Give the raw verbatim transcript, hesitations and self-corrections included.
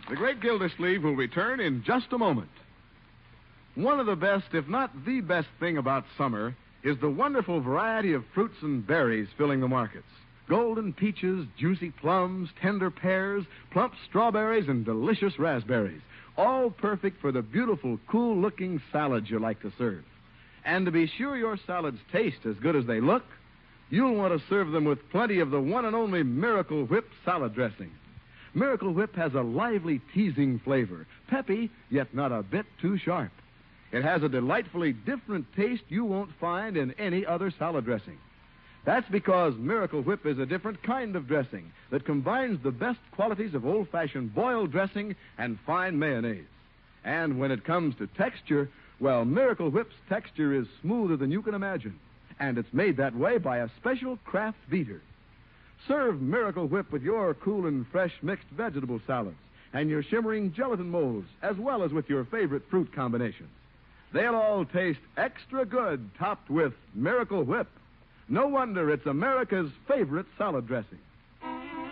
The Great Gildersleeve will return in just a moment. One of the best, if not the best thing about summer is the wonderful variety of fruits and berries filling the markets. Golden peaches, juicy plums, tender pears, plump strawberries, and delicious raspberries. All perfect for the beautiful, cool-looking salads you like to serve. And to be sure your salads taste as good as they look, you'll want to serve them with plenty of the one and only Miracle Whip salad dressing. Miracle Whip has a lively, teasing flavor, peppy, yet not a bit too sharp. It has a delightfully different taste you won't find in any other salad dressing. That's because Miracle Whip is a different kind of dressing that combines the best qualities of old-fashioned boiled dressing and fine mayonnaise. And when it comes to texture, well, Miracle Whip's texture is smoother than you can imagine. And it's made that way by a special Kraft beater. Serve Miracle Whip with your cool and fresh mixed vegetable salads and your shimmering gelatin molds, as well as with your favorite fruit combinations. They'll all taste extra good topped with Miracle Whip. No wonder it's America's favorite salad dressing.